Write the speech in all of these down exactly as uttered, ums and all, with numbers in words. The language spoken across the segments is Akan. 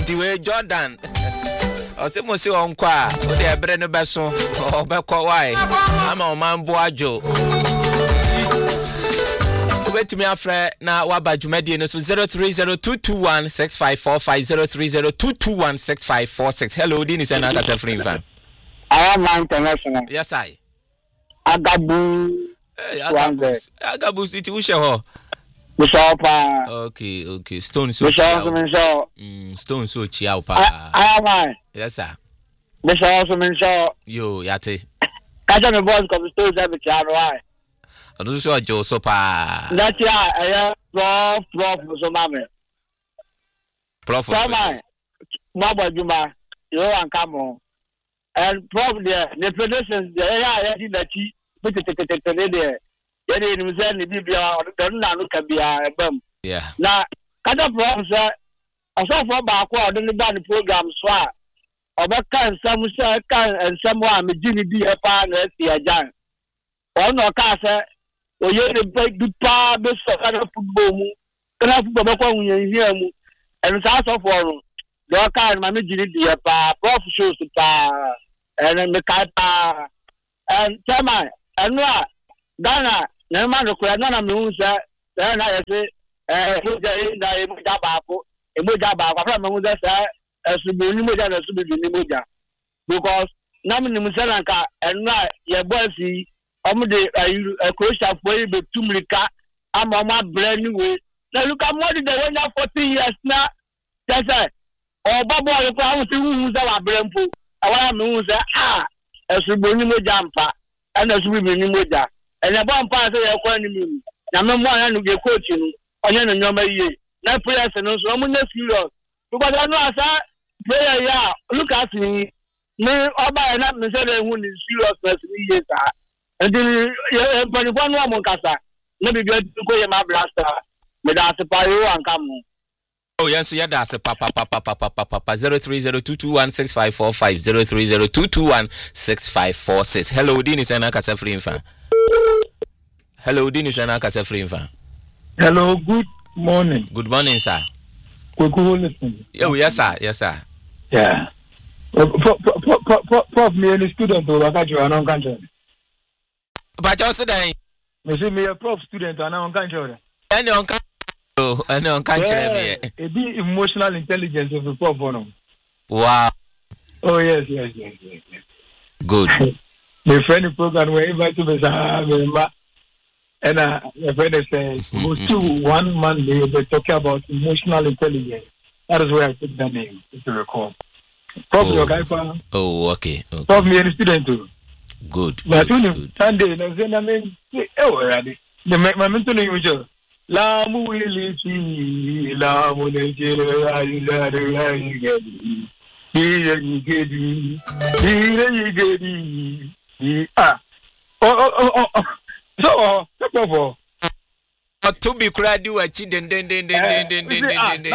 Tiwe Jordan. O se mo se on kwa. O de ebre no beso. O be kwa why. Ama o man boajo. Wait me afre na waba dwumadi no so zero three zero two two one six five four five zero three zero two two one six five four six. Hello, Dini Sena Kata Free Fan. I am international. Yes, I. Agabu. Hey, Agabu. Agabu city ushe ho. Bishop. Okay, okay. Stone so. Bishop so. Mm, Stone so chiao pa. I am. Yes, sir. Bishop so. Yo, yate. Kaja me boss come stone say be chiao why. Ado so ajo so pa. That ya, eh prof prof so mame. Prof. So my. Mabwa juma. Yo an kamo. And prof there, the predecessors there, yeah, yeah, that he put it there. Yeah, they say the Biblia, don't look at the album. Yeah. Now, Kata prof, sir, I saw from backward in the band program, swap. Or what kind some can and someone, Jimmy B. a partner, the Jan. Or no casa, or you break the power, the kind of football, can have Baba when you hear me. And it's out of one. The kind of Jimmy B. a prof shows the power. And then the kaipa and Chama and what Ghana, no man, Nana Musa, then I say, eh, Mujabapo, a Mujababa from Musa, as to be Nimuja, as to be Nimuja. Because Namin Musalanka and not your bossy, Omde, a crucial for you, but Tumlika, I'm on my brand new way. Now look at what did they went up forty years now. That's it. Or Baba, the problem who's our brand. I want to ah, as we bring him a jumper, and as we bring him with that. And a bomb pass a quantity. Now, no one to get coaching on any number year. Not prayers and also, I'm not serious. Because I know I prayer, yeah, look at me. No, all by not necessarily who is serious, years. And then, one woman, Cassa, maybe get to go in my blaster, but that's a pyro and come. Oh yes, yeah, that's a papa papa papa papa zero three zero two two one six five four five zero three zero two two one six five four six. Hello, Dini Sena Kasa Free Fan. Hello, Dini Sena Kasa Free Fan. Hello, good morning. Good morning, sir. Good morning. Oh yes, sir. Yes, sir. Yeah. Prof, me any student or I you an country. But you say me see me a prof student and an country. Any on Oh, I know, can't yeah, a bit emotional intelligence of the prof. Wow. Oh, yes, yes, yes, yes. yes. Good. My friend program where invite to the and uh, my friend says, go to one Monday, they're talking about emotional intelligence. That is where I took that name, if you recall. Prof, oh. Okay, oh, okay. okay. Prof, me a student too. Good. But good, good. Sunday, I mean, oh, already. The my mentor usual. La muiliti la muleje ayila ayigedi yigedi yigedi yigedi ah oh oh oh so so to be crowd do a chi den den den den den den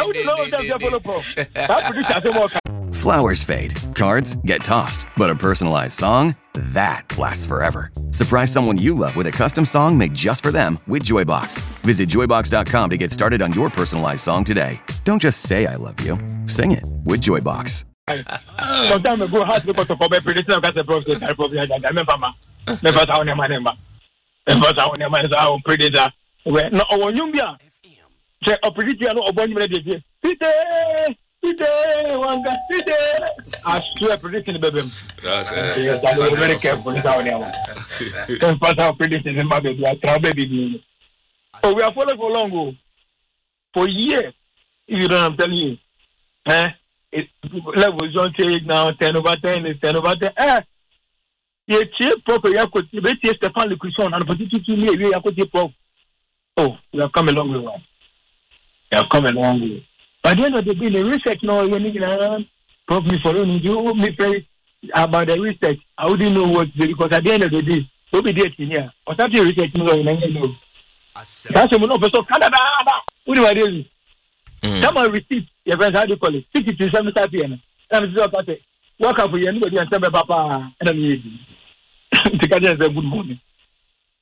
den. Flowers fade, cards get tossed, but a personalized song, that lasts forever. Surprise someone you love with a custom song made just for them with Joybox. Visit joybox dot com to get started on your personalized song today. Don't just say I love you, sing it with Joybox. Sometimes I go hard to go to prediction of the process. I probably had a member. Never saw my name. Never saw my name. I will predict that. No, when you be say a prediction, I know about you. Today, today, one guy, today. I swear, prediction, baby. That's it. I'm very careful. Don't pass our prediction in my baby. I try baby. Oh, we are following for long. For years, if you don't, I'm telling you. Eh? It levels don't take now ten over ten is ten over ten. Eh? You cheap proper. You could you bet you Stefan Lucison and particularly you could cheap prop. Oh, you have come a long way. You have come a long way. But the end of the day, the research now you need to prop me for you. Me pray about the research. I wouldn't know what to do because at the end of the day, we'll be dating here. Or something research no you know. That's what no person Canada. What do I do? Come on, receipt. Your friends, how do you call it? Sixty to seventy five p m. I'm just about to work up for you. Anybody and tell me, Papa, and I'm easy. The guy said, "Good morning."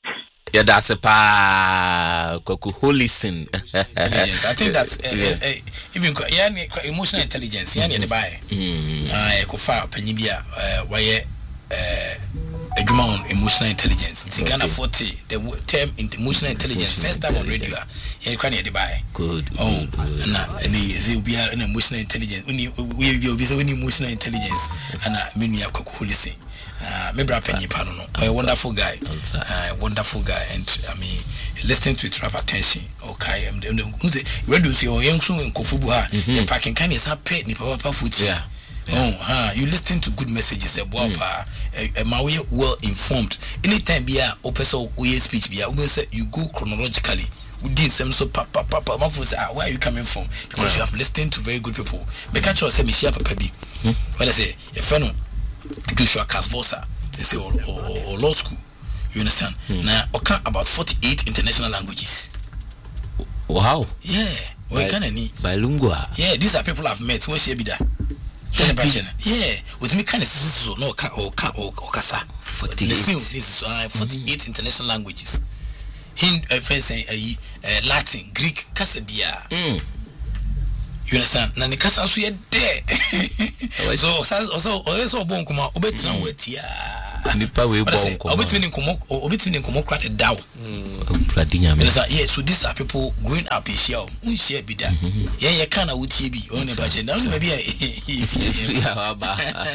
Yeah, that's a pa Holison. I think that's uh, yeah. uh, uh, even yeah, emotional intelligence. Yeah, mm-hmm. the buy. Ah, kofa penibia uh why uh a on emotional intelligence. Tigana okay. forty the term emotional intelligence first time on radio. Yeah, can the buy. Good. Oh, na and they be an emotional intelligence. We we be we emotional intelligence and I mean we have Holison. Uh, maybe a penny pano, a wonderful guy, a uh, wonderful guy, and I mean, listening to it, have attention. Okay, I'm the who's it? Where do you see your young son in Kofubuha? The parking can is a pet, ni papa foot. Yeah. Oh, huh. You listen to good messages, a wapa, a Maui well informed. Anytime be a opeso we speech be a say you go chronologically. We did some so papa papa. My folks ah, where are you coming from? Because you have listened to very good people. Make a choice, say me share papa bi. When I say a friend. Joshua Kasvosa, they say, or, or, or law school. You understand? Hmm. Now, okay, about forty-eight international languages. Wow. Yeah. Well, can any bilingual. Yeah, these are people I've met. Where's Shebida? Yeah. With me, kind of so no or or kasa. Forty-eight. Forty-eight international languages. Hind, uh, friends say uh, Latin, Greek, Kasabia. Mm. You understand? Na nikasa so ye there. So also also bon kuma obetina wetia. Nipa we bon kuma. Obetimi nkomo obetimi nkomo kwate daw. Pladinya me. Yeah, so these are people growing up in share. Un share bi da. Yeah, yeah kana wutie bi. On ba je. Na un maybe if ya baba.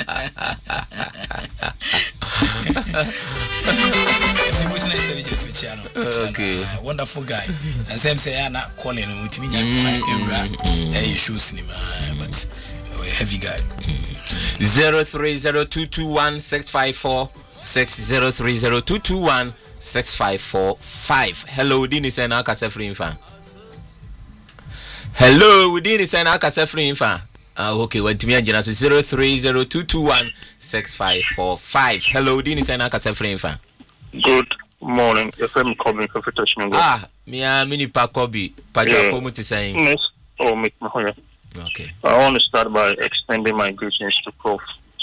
It's emotional intelligence with channel. Okay. Uh, wonderful guy. And same say I not calling with me area. Hey, show cinema, but a heavy guy. Zero three zero two two one six five four six zero three zero two two one six five four five. Hello, Dini Sena Kasefri Infa. Hello, Dini Sena Kasefri Infa. Ah, okay. When to me and zero three zero two two one six five four five. Hello, Dini Sena Kasefri Infa. Good morning. If I'm coming for protection. Ah, me a mini pakobi. Pajapo muti saying. Yes. Oh, make my hoya. Okay. I want to start by extending my greetings to Prof.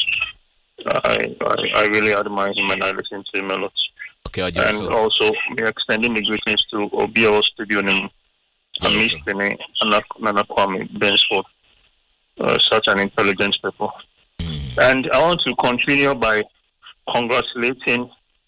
I, I I really admire him and I listen to him a lot. Okay, I and so. also me extending the greetings to Obio Studio and Amis Pene and Nana Kwame Bensford. Uh, such an intelligent people. Mm. And I want to continue by congratulating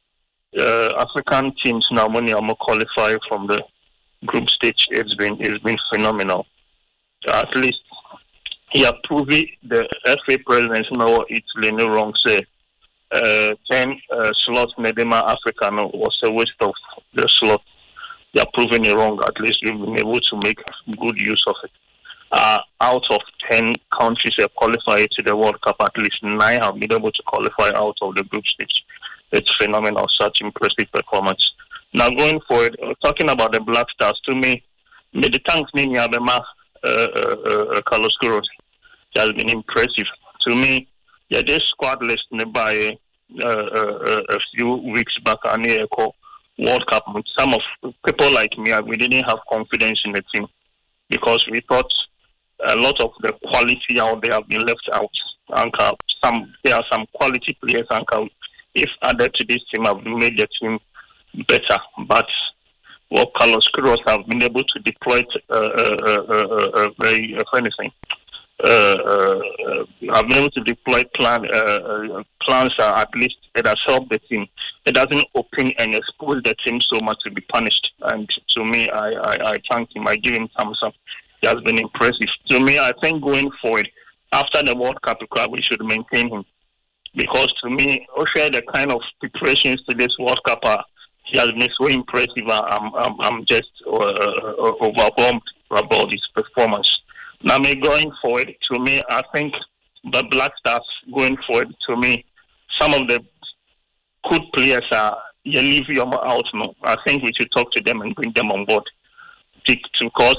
uh, African teams now when they are qualify from the group stage. It's been it's been phenomenal. At least he have proven the F A president now Italy no wrong say uh, ten uh, slots Nedema Africa no, was a waste of the slot. They are proving it wrong. At least we've been able to make good use of it. Uh, out of ten countries that qualify to the World Cup, at least nine have been able to qualify out of the group stage. It's phenomenal, such impressive performance. Now going forward, uh, talking about the Black Stars, to me, the thanks name Yabema uh, uh, uh, Carlos Queiroz has been impressive. To me, yeah, this squad list by uh, uh, a few weeks back on the World Cup, with some of people like me, we didn't have confidence in the team because we thought a lot of the quality out there have been left out. Anchor, some there are some quality players. Anchor, if added to this team, have made the team better. But what Carlos Queiroz have been able to deploy uh, uh, uh, uh, uh, very uh, anything. Uh, uh, uh, have been able to deploy plan uh, uh, plans uh, at least it has helped the team. It doesn't open and expose the team so much to be punished. And to me, I, I, I thank him. I give him thumbs up. He has been impressive. To me, I think going forward, after the World Cup, we should maintain him. Because to me, Osha, the kind of preparations to this World Cup, uh, he has been so impressive. I'm, I'm, I'm just uh, uh, overwhelmed about his performance. Now, me going forward, to me, I think the Black Stars going forward, to me, some of the good players are, you leave them out now. I think we should talk to them and bring them on board. Because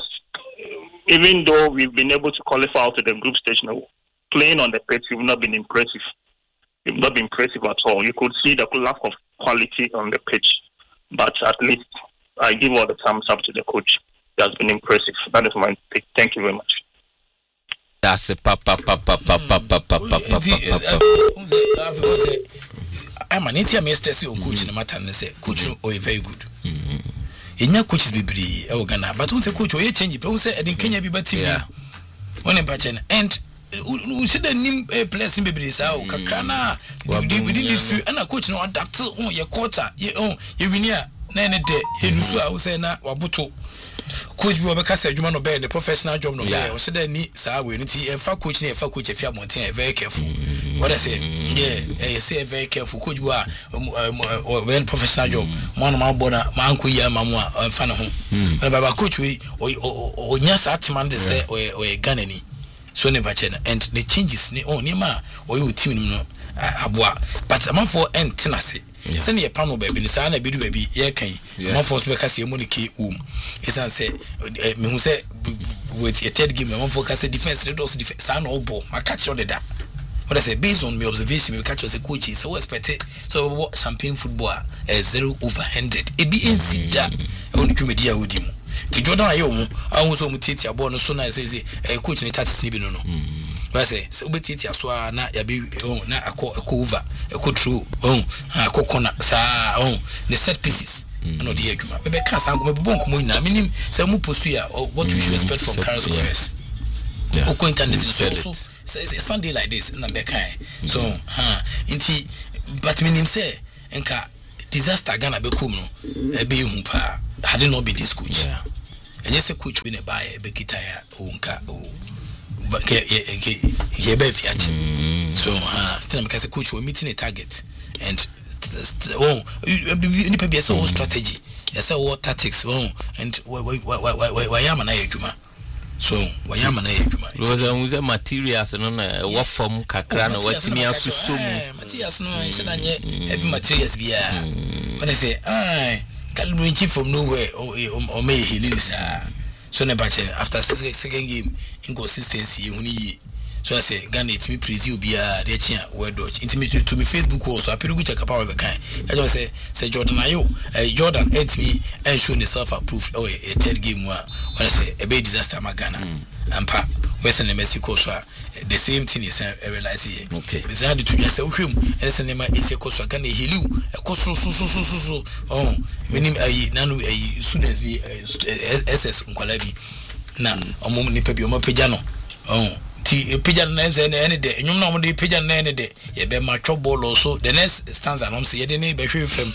even though we've been able to qualify out to the group stage now, playing on the pitch, we've not been impressive. We've not been impressive at all. You could see the lack of quality on the pitch. But at least I give all the thumbs up to the coach. He has been impressive. That is my pick. Thank you very much. That's a papa papa papa papa papa papa. I'm an India minister. Say, coach, no matter. Say, coach, oh, very good. enya coaches bebre e wo Ghana but won say coach o ye change pe won say edin Kenya bi batim won e ba chen and we should nim players in bebre sa o kakra na within this few and coach no adapt on your quarter ye on ye winia na ne de ye nusu a wo say na waboto coach bi obeka say adwuma no be the professional job no be o should ni sa we ni ti e fa coach ni e fa coach e fi abonten e very careful what I say yeah e say very careful coach bi a when professional job man ma bona man ko ya mamu a fa ne ho na baba coach we o nya sa atman de say o o Ghana ni so ne ba che na and the changes ni o ni ma o you team ni no aboa but am for entenase send ye pano baby ni sa na bidu baby ye kan am for so be ka se monike um isan say me hu say with a third game am for ka say defense redos defense sa na obo ma catch you that what I say based on my observation me catch you say coach so expect it so champagne football uh, zero over one hundred e bi ensida e won dwumedi a wodi mu ti Jordan ayo mu ahun so mu titi abo no so na say say eh coach ni thirty ni bi no no I say so be titi aso na ya be na akọ akọ over akọ true oh akọ corner sa oh the set pieces no dey adwuma me be kan san go me bo nkomo nyina minim say mu post ya what you should expect from Carlos Corres yeah o internet so so say Sunday like this na be kan so ha inti but minim say enka disaster Ghana be come no e be hu pa had it not been this coach yeah and yes a coach win a buy a bekita ya o nka o but ye be fiachi so ha uh, tell me say coach we meeting a target and oh ni pe be say what strategy yes what tactics oh and why why why why why am na adwuma so why am na adwuma because we say materials no na what form kakra na watimi asuso mu materials no should anye every materials bia when I say ah calibrate from nowhere or or may healing so ne bache after second game inconsistency huni so I say Ghana it me praise you bia de chia word dodge intimate to me Facebook also appear go check up our kind I just say say Jordan ayo Jordan et me and show himself approved oh a third game one when I say a big disaster ma Ghana ampa Western Mexico so the same thing is I realize here okay is had to just say him and say nema is a course Ghana healu a course so so so so oh meaning ai nanu ai students bi S S nkwalabi na omum ni pebi omo peja no oh ti peja na nze na ene de nyum na omo de peja na ene de ye be ma chop ball so the next stanza no say ye de ne be hwe fam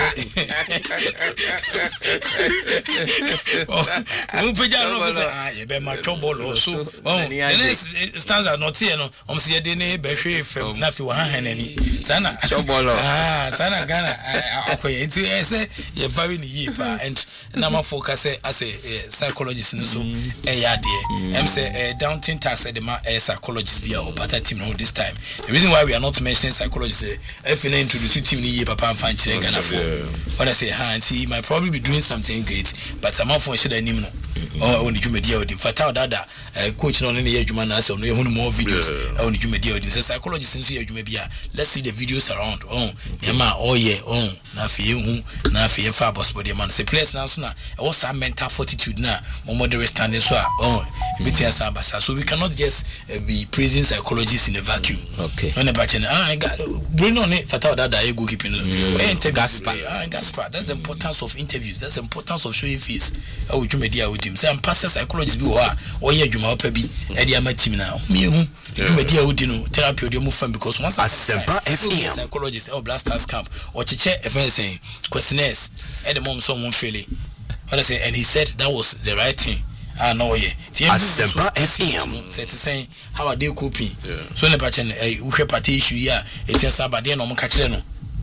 oh peja no say ah ye be ma chop ball so oh the next stanza no tie no omo say ye de ne be hwe fam na fi wa han ani sana chop ball ah sana Ghana akoye nti e say ye very ni yi pa and na ma focus as a psychologist no so e ya de em say downtown tax de ma a psychologist be our partner team no this time. The reason why we are not mentioning psychologists, if we introduce team ni papa and fan chile Ghana for. What I say, ha, see, might probably be doing something great, but some of us should animo. Oh, on the media with him. Fatal dada, coach on any human as on more videos on the media with him. Psychologist in here, you may be. Let's see the videos around. Oh, Yama, oh yeah, oh, na fi you, na fi and fabulous body man. Say place now, so now, what's our mental fortitude now? More moderate standing, so oh, so we cannot just Uh, be praising psychologists in a vacuum. Okay. When about ah, I got bring on it. Fatal that I go keeping. Gaspar. Ah, Gaspar. That's the importance of interviews. That's the importance of showing face. I would you media with him. Say I'm pastor psychologist. Be what? Or yeah, you might be. Eddie, I'm a team now. Me, you media with you know therapy. You move from because once I psychologist or blasters camp or teacher if I say questionnaires. At the moment, someone feeling. What I say, and he said that was the right thing. Ah no yeah. Asempa F M. Say to say how are they coping? So ne pache eh uhwe party issue ya etia sabade na mo ka kire no.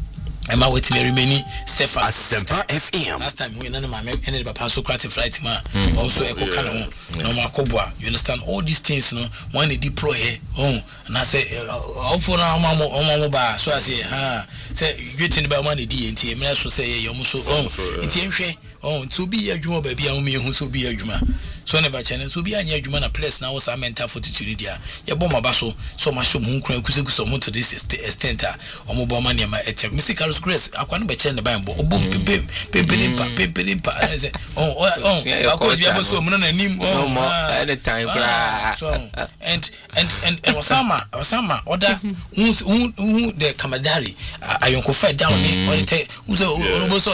E ma wait me remaining Stefan Asempa F M. Last time we na ma me ene papa so crate flight ma also e ko kana ho. No ma koboa. You understand all these things no when they deploy eh oh na say how for na ma mo mo ba so I say ha say you tin ba ma na di enti e me so say ye mo so oh enti enhwe oh to be adwuma ba bia wo me hu so be adwuma so ne ba chene so be anya adwuma na place na wo sa mental fortitude dia ye bo maba so so ma show mu nkran kuseguso mo to this extent a omo bo ma ne ma etek musical grace akwa no ba chene ne ba mbo obo pepem pempem pa pempem pa I say oh oh akwa bia bo so mo na nim oh any time bra so and and and wasama wasama order who who the kamadari ayonko fight down ne or the who say obo so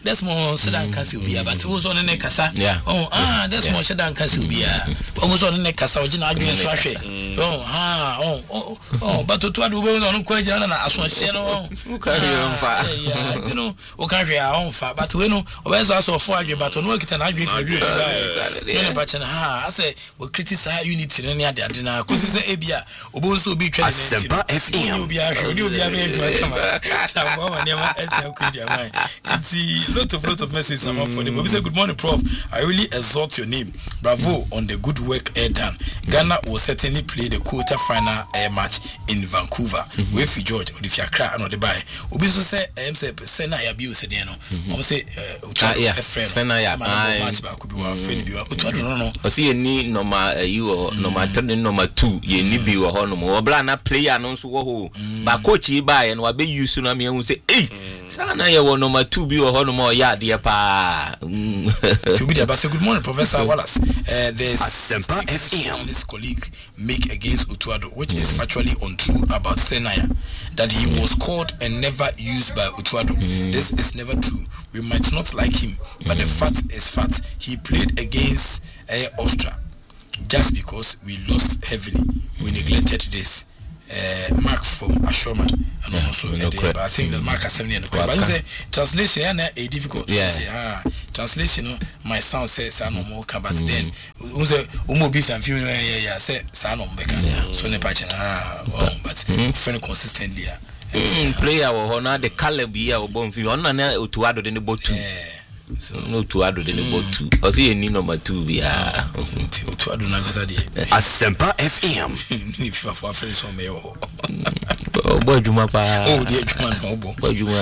that's more said I can see be but it was on the kasa oh ah that's more said I can see be almost on the kasa original adwin so ahwe oh ah oh oh oh but to ado we no kwa jana na aso hye no o ka hwe mfa yeah you know o ka hwe a mfa but we no o be so aso fo adwe but no kita na adwe fi adwe fi no ba chana ha ase we criticize unity no ne ade ade na ko se se ebia obo so obi twa ne Asempa F M obi ahwe obi a be twa chama na mo ma ne ma ese akudi amai it's lot of lot of messages mm. for them. We say good morning, Prof. I really exalt your name. Bravo on the good work air done. Mm. Ghana will certainly play the quarter final air match in Vancouver. Mm-hmm. Wait for George or if you cry and the buy. Obi so say I am say Sena ya bi o say no. I say a friend. Sena ya match ba could be one friend bi o no no. O see any number you or number three number two ye ni bi wo ho no mo bla na player no so wo ho. Ba coach yi ba ye no be use no me hu say eh sana ye wo number two bi wo ho no mo ya de pa. To be there but say good morning Professor Wallace. Uh, there's Asempa F M. His colleague make against Otuado, which is factually untrue about Senaya, that he was called and never used by Otuado. Mm. This is never true. We might not like him, but mm. the fact is fact. He played against uh, Austria. Just because we lost heavily, we neglected this. Uh, Mark from Ashorman and yeah, also no uh, but I think that Mark has seventy and but you say translation and a difficult yeah. Say ah translation my sound says no more come but mm. then we say umo be some few yeah yeah say sound no make so ne patch ah well, but mm. friend consistently ah mm, player wo ho na the Caleb here obon fi on na Otuado de ne botu so no Otuado de ne botu o say ni number two bi ah Otuado na kasa de Asempa F M. Ni fifa for friends on me oh boy juma pa oh de juma no bo boy juma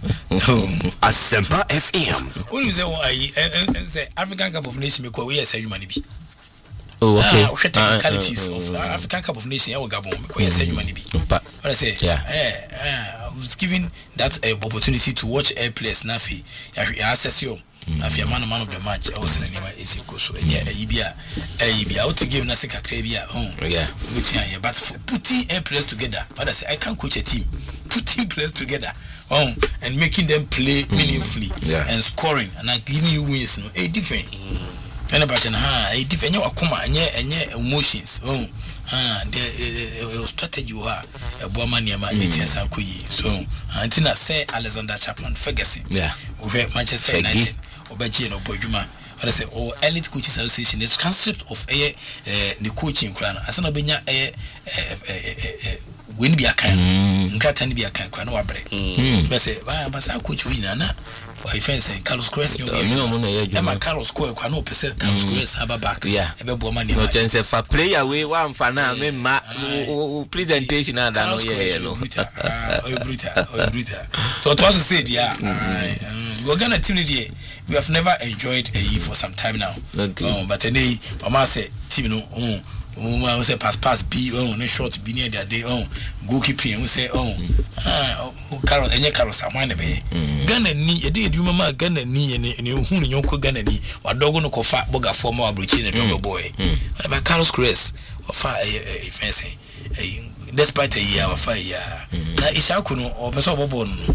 Asempa F M. Who say why say African Cup of Nations me ko we say human bi oh okay ah we technicalities uh, uh, uh, of uh, African Cup of Nations e Gabon me ko say human bi what I say yeah eh I was given that uh, opportunity to watch air players na fi ya access yo na fi man man of the match I was in the easy go so yeah e bia e bia out game na se kakra bia oh yeah yeah but for putting air players together what I say I can't coach a team putting players together oh and making them play meaningfully yeah. and scoring and giving you wins no a different and about ha a different you akoma enye enye emotions oh ah the strategy you are a boama niama etiasa koyi so antina say Alexander Chapman Ferguson yeah we Manchester United obaji no bojuma what I say oh elite coaches association is transcript of a the coaching kran asana benya eh win bi akan nkata ni bi akan kran no wabre be say ba ba sa coach win na why fence Carlos Cruz no ma Carlos Cruz kwa no pese Carlos Cruz aba back e be bo ma ni no chance fa player we wa mfa na me ma presentation na da no ye no oh brutal oh brutal so to also say dia we gonna team there we have never enjoyed a year for some time now okay. um, but today mama say team no um we say pass pass B on um, short be near that day um goalkeeping we say um ah Carlos enye Carlos amane be Ghana ni e dey eduma ma Ghana ni ne ne hu ne yonko Ghana ni wa dogo no kofa boga form wa brochi ne dogo boy but Carlos Cruz ofa e fence despite a year of fire na Ishaku no opeso bobo no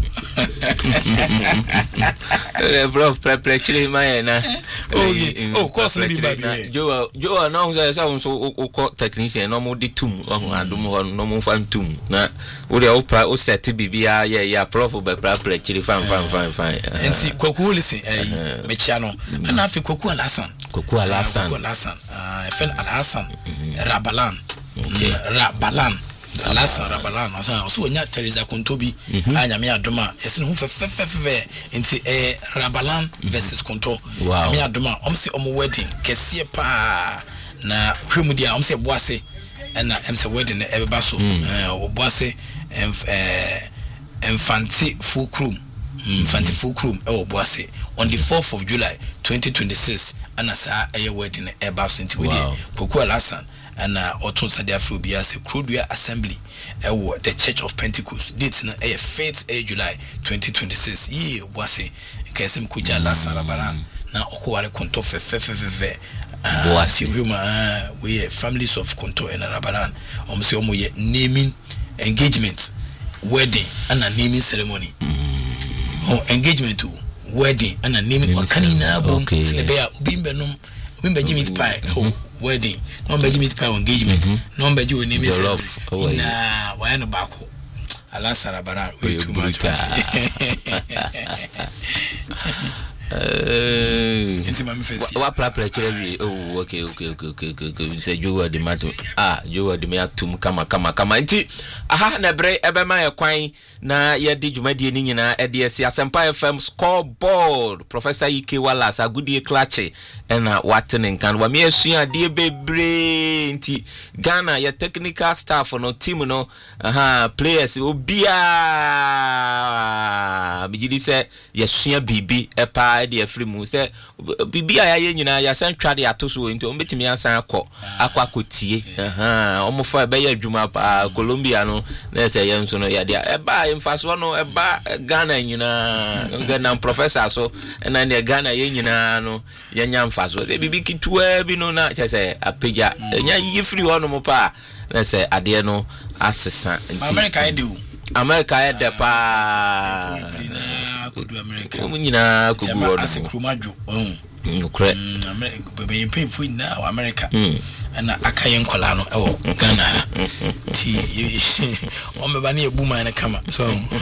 eh bro prepare chile my na oh oh course no be bad Joe Joe na unza say so technician no mo di tum adum ho no mo fan tum na wo de o pra o set bibia ya ya prof be prepare chile fan fan fan fan ensi Kwaku listen eh me chia no na afi Kwaku Alasan Kwaku Alasan Kwaku Alasan ah Fen Alasan Rabalan Rabalan Alasan Rabalan so so nya Teresa Kontobi anya me adoma ese ne hu fefefefe nti eh Rabalan versus Konto me adoma om se om wedding kese pa na hwemu dia om se boase na em se wedding e beba so eh boase eh Infante Fulcrum Infante Fulcrum e boase on the fourth of July twenty twenty-six anasa e wedding e beba so nti we dia Kwaku Alasan and uh Otun Sadia Frobia se Krodua Assembly ewo the Church of Pentecost date na e fifth of July twenty twenty-six ye wase nkesem kuja la Sarabaran na okware Konto fe fe fe fe wase huma we families of Konto and Rabaran om se omo ye naming engagement wedding and a naming ceremony oh engagement to wedding and a name or canina boom bear bimbenum bimbe meat pie oh wedding no be meat pie engagement no be you name is na why no back ala sarabara way too much Uh, what proper cherry? Oh, okay, okay, okay, okay, okay, okay. You said you were the matter. Ah, you were the mere tum, kama, kama, kama. Inti, aha, na bre, ebe ma ya kwai na ya di jumadi ni na E D S Asempa F M scoreboard. Professor Ike Wallace agudi klache ena watene kan wa me asua de bebre inti Ghana ya technical staff no team no aha players obia bigidi se yesua bibi epa de afri mu se bibi aya ye nyina ya san twade atoso nti ombetimi asan akọ akọ akotie aha omofa ebe ya adwuma pa Colombia no na se ye nso no ya de eba emfaso no eba Ghana nyina Ghana professor so na ne Ghana ye nyina no ya nya mfaso se bibi kitwa bi no na che se apegya nya yifri ho no mo pa na se ade no asesa nti America do America ya de pa kudu America mo nyina kugu wo ase krumajo oh nkure America bebe pay for na America na akayen kola no ewo Ghana ti o me ba na ebuma na kama so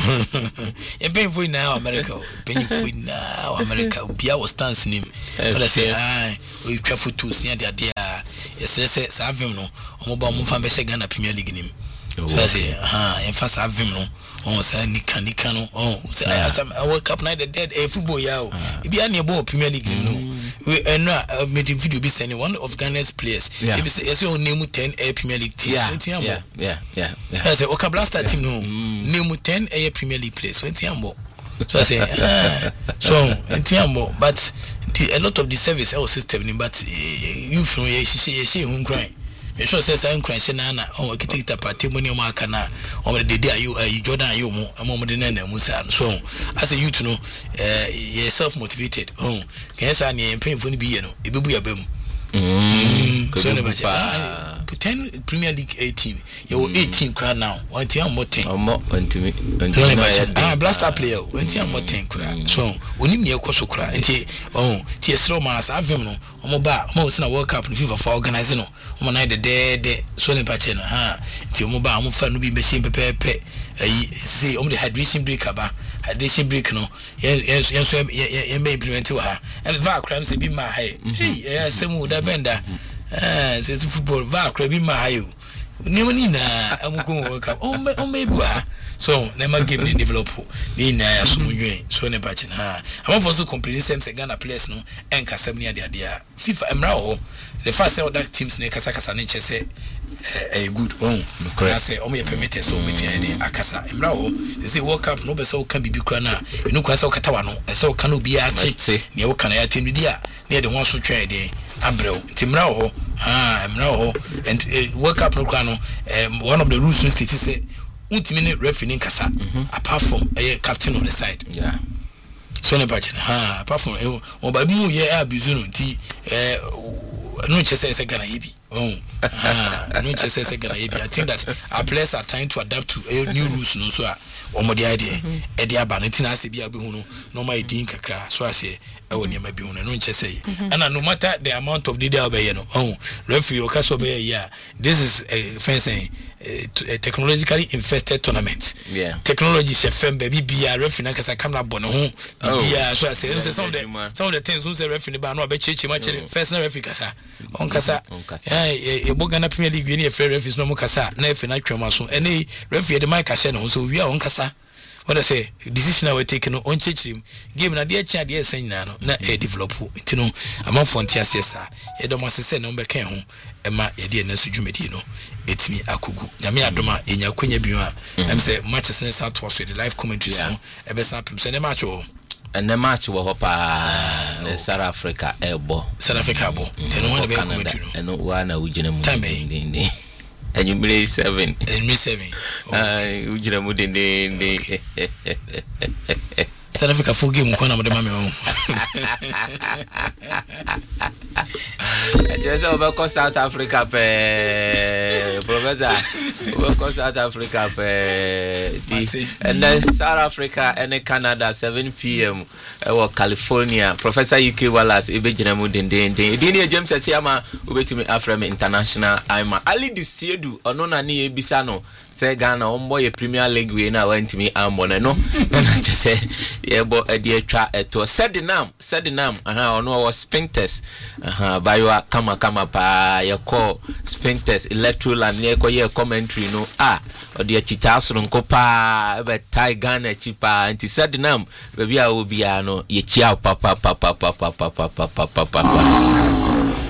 e pay for na America pay for na America bia was stance nim wala say ah we twa photos nia de ade a yesese sa avim no o mo ba mo fa be she Ghana Premier League nim so say ah en fa sa avim no on say nika nika no oh say I wake up night the dead eh football ya e bia na e Premier League no we and uh, made a video be sending one of Ghana's players yeah. If you say name ten a Premier League team yeah yeah yeah, yeah yeah yeah I say okay Blaster yeah. team no mm. name ten a Premier League players twenty ambo so I say uh, so twenty ambo but the, a lot of the service our system but uh, you from ye she she hun cry me sure say say cry she na na on kitikita party money o maka na on the day you uh, Jordan you mo mo de na na musa so as a youth no uh, you self motivated oh can say na pay for ni bi ye no e bebu ya bem mm so never ten Premier League eighteen you eighteen cry now one team more ten omo ntimi ntimi ah Blaster player one team more ten cry so oni me ekoso cry nti oh ti esro ma sa avem no omo ba omo se na World Cup no FIFA for organize no omo na de de so ne pa che no ha nti omo ba omo fa no bi machine pepepe ayi say omo the hydration break aba hydration break no yes yes so ye me implement ha and va cry say bi ma ha hey eh semu da benda eh say football va cry bi ma ha yo ni mani na amuko World Cup on on be bua so na ma game ni develop ni na ya so munwe so ne ba che ha am for so complain same say Ghana players no enka sem ni ade ade a FIFA emra ho the first say other teams ne kasa kasa ne che say a good one I say o me permit so with any akasa emra ho they say World Cup no be so can be bi kra na you know kwasa okatawa no e so kan obi a che ne wo kan ya tenu dia ne de ho so twa de abrel timra ho ah emra ho and uh, World Cup no kra no um, one of the rules in state say ultimate ne referee kasa apart from a uh, captain of the side yeah so ne bache ha apart from e o ba bi mu ye abizu no nti eh no chese se Ghana yebi oh ah no chese se Ghana yebi I think that our players are trying to adapt to uh, new rules no so a omo de idea e de aba no tina ase bi abehu no no my din kakra so ase e woni ma bi hu no chese and no matter the amount of the day obey no oh referee o kaso be ya this is a fencing a technologically infested tournament yeah technology chef baby bia referee na kasa camera bono ho bia so ase some of the some of the things who say referee ba no be cheche ma chere first na referee kasa on kasa eh e Ghana Premier League ni e free referees no mo kasa na e fe na twema so ene referee de mic kasa no so wi a on kasa what I say decision we take no on chechirim game na de chia de esen nyina no na e develop it no among frontier sesa e do masese no be kan ho e ma e de na sujumedi no etimi akogu nyame adoma enya kwanya bi ho am say matches na start to the live commentaries no e be sapim se ne match o and the match wo hopa na South Africa ebo South Africa bo then one be commentary no and one na ujina mu ndinde and you play seven and me seven ah ujina mu ndinde South Africa full game ko na mo de mame o Just over South Africa, Professor. Over South Africa, and then South Africa and Canada, seven p.m. or California. Professor U K Wallace, Ibejinamu Dende, Dini James Asiama, Ubetimi Afrem International. I'm Ali Dusiedu, Onona Ni Bisano. Say Ghana, Omboy Premier League winner went to me. I'm one no. And I just say, yeah, but a dear chat to said the name, said the name. Uh, no, was sphincters. Uh, by your kama kama pa your call sphincters, electoral and near your commentary. No, ah, or dear chitas from Copa, but Thai Ghana cheaper. And he said the name, baby, I will be no, ye chow papa papa papa papa papa papa.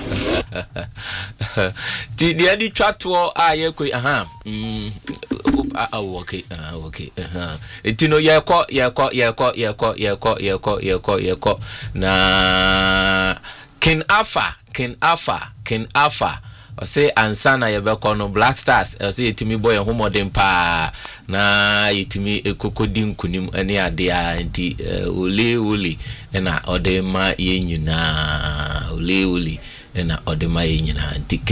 The other chat to ah, yeah, aha. Oh, okay, uh, okay, uh-huh. You know, yeah, call, yeah, call, yeah, call, yeah, call, yeah, call, yeah, call, yeah, call, yeah, call. Na King Alpha, King Alpha, King Alpha. I say ansana ya beko no Black Stars. I say itimi boy homo dem pa na itimi ekokodin kunim ane ade a nti ole ole na odema ye nyina ole ole na odema ye nyina nti